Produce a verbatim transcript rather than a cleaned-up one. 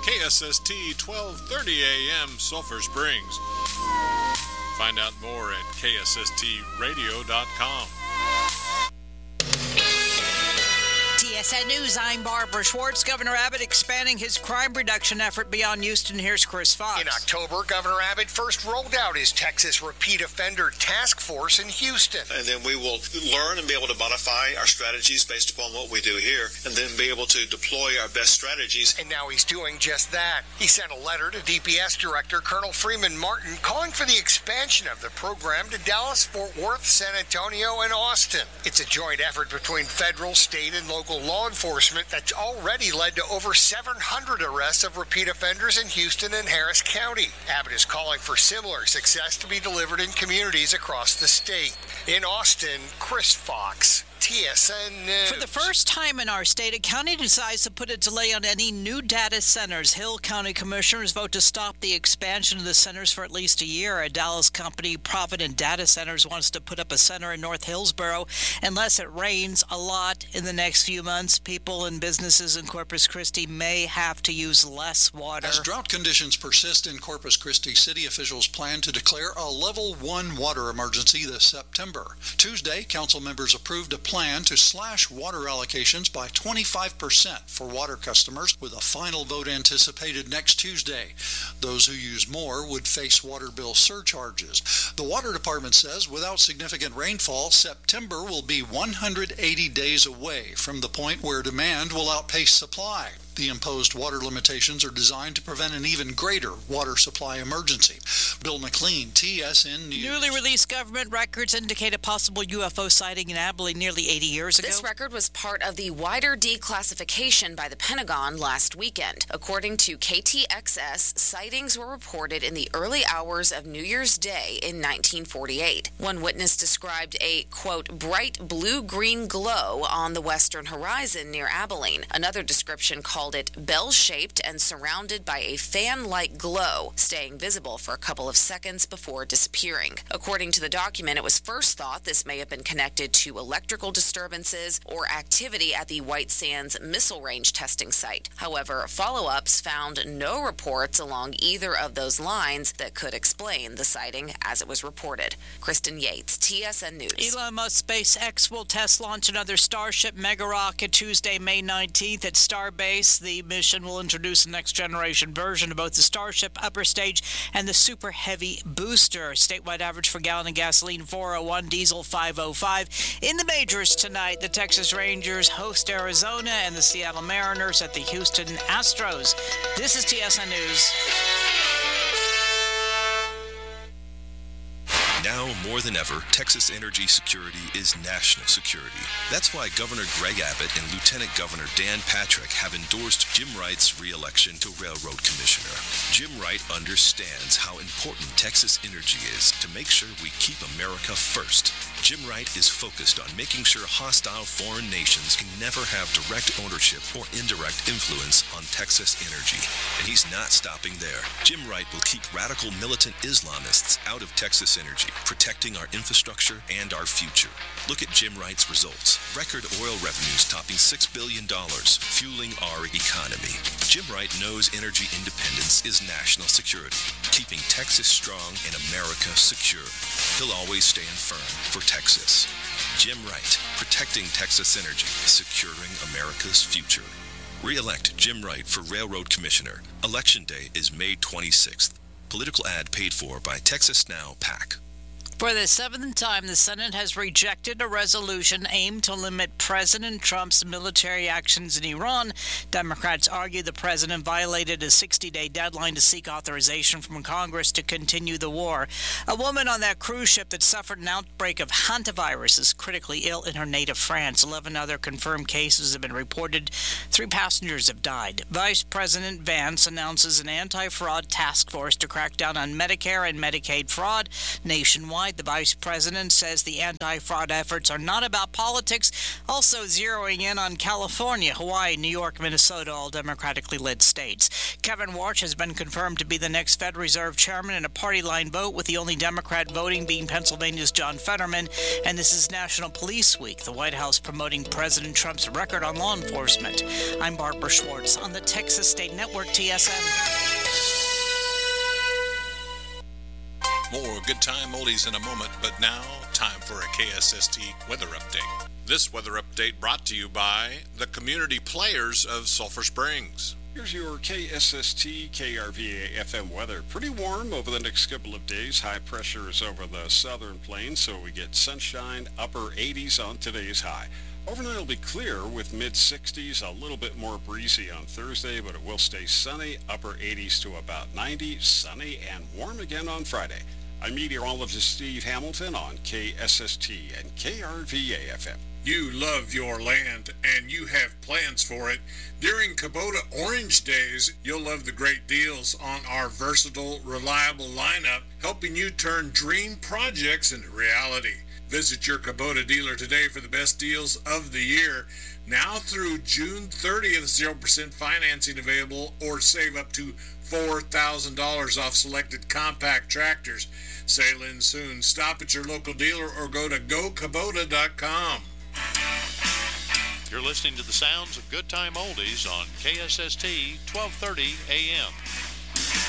K S S T twelve thirty A M Sulphur Springs. Find out more at K S S T radio dot com. T S N News, I'm Barbara Schwartz. Governor Abbott expanding his crime reduction effort beyond Houston. Here's Chris Fox. In October, Governor Abbott first rolled out his Texas Repeat Offender Task Force in Houston. And then we will learn and be able to modify our strategies based upon what we do here, and then be able to deploy our best strategies. And now he's doing just that. He sent a letter to D P S Director Colonel Freeman Martin calling for the expansion of the program to Dallas, Fort Worth, San Antonio, and Austin. It's a joint effort between federal, state, and local law enforcement that's already led to over seven hundred arrests of repeat offenders in Houston and Harris County. Abbott is calling for similar success to be delivered in communities across the state. In Austin, Chris Fox, T S N News. For the first time in our state, a county decides to put a delay on any new data centers. Hill County commissioners vote to stop the expansion of the centers for at least a year. A Dallas company, Provident Data Centers, wants to put up a center in North Hillsboro unless it rains a lot in the next few months. People and businesses in Corpus Christi may have to use less water. As drought conditions persist in Corpus Christi, city officials plan to declare a level one water emergency this September. Tuesday, council members approved a plan to slash water allocations by twenty-five percent for water customers, with a final vote anticipated next Tuesday. Those who use more would face water bill surcharges. The Water Department says without significant rainfall, September will be one hundred eighty days away from the point where demand will outpace supply. The imposed water limitations are designed to prevent an even greater water supply emergency. Bill McLean, T S N News. Newly released government records indicate a possible U F O sighting in Abilene nearly eighty years ago. This record was part of the wider declassification by the Pentagon last weekend. According to K T X S, sightings were reported in the early hours of New Year's Day in nineteen forty-eight. One witness described a, quote, bright blue-green glow on the western horizon near Abilene. Another description called it bell-shaped and surrounded by a fan-like glow, staying visible for a couple of seconds before disappearing. According to the document, it was first thought this may have been connected to electrical disturbances or activity at the White Sands Missile Range testing site. However, follow-ups found no reports along either of those lines that could explain the sighting as it was reported. Kristen Yates, T S N News. Elon Musk SpaceX will test launch another Starship mega rocket Tuesday, May nineteenth at Starbase. The mission will introduce a next-generation version of both the Starship upper stage and the Super Heavy booster. Statewide average for gallon of gasoline four oh one, diesel five oh five. In the majors tonight, the Texas Rangers host Arizona and the Seattle Mariners at the Houston Astros. This is T S N News. Now more than ever, Texas energy security is national security. That's why Governor Greg Abbott and Lieutenant Governor Dan Patrick have endorsed Jim Wright's re-election to Railroad Commissioner. Jim Wright understands how important Texas energy is to make sure we keep America first. Jim Wright is focused on making sure hostile foreign nations can never have direct ownership or indirect influence on Texas energy. And he's not stopping there. Jim Wright will keep radical militant Islamists out of Texas energy, protecting our infrastructure and our future. Look at Jim Wright's results. Record oil revenues topping six billion dollars, fueling our economy. Jim Wright knows energy independence is national security, keeping Texas strong and America secure. He'll always stand firm for Texas. Jim Wright, protecting Texas energy, securing America's future. Re-elect Jim Wright for Railroad Commissioner. Election day is May twenty-sixth. Political ad paid for by Texas Now PAC. For the seventh time, the Senate has rejected a resolution aimed to limit President Trump's military actions in Iran. Democrats argue the president violated a sixty-day deadline to seek authorization from Congress to continue the war. A woman on that cruise ship that suffered an outbreak of hantavirus is critically ill in her native France. Eleven other confirmed cases have been reported. Three passengers have died. Vice President Vance announces an anti-fraud task force to crack down on Medicare and Medicaid fraud nationwide. night. The vice president says the anti-fraud efforts are not about politics, also zeroing in on California, Hawaii, New York, Minnesota, all Democratically led states. Kevin Warsh has been confirmed to be the next Fed Reserve chairman in a party line vote, with the only Democrat voting being Pennsylvania's John Fetterman. And this is National Police Week, the White House promoting President Trump's record on law enforcement. I'm Barbara Schwartz on the Texas State Network, T S N. More good time oldies in a moment, but now time for a K S S T weather update. This weather update brought to you by the community players of Sulphur Springs. Here's your K S S T K R V A F M weather. Pretty warm over the next couple of days. High pressure is over the southern plains, so we get sunshine, upper eighties on today's high. Overnight will be clear with mid sixties, a little bit more breezy on Thursday, but it will stay sunny, upper eighties to about ninety, sunny and warm again on Friday. I'm meteorologist Steve Hamilton on K S S T and K R V A F M. You love your land and you have plans for it. During Kubota Orange Days, you'll love the great deals on our versatile, reliable lineup, helping you turn dream projects into reality. Visit your Kubota dealer today for the best deals of the year. Now through June thirtieth, zero percent financing available, or save up to four thousand dollars off selected compact tractors. Sail in soon. Stop at your local dealer or go to go kubota dot com. You're listening to the sounds of Good Time Oldies on K S S T twelve thirty A M.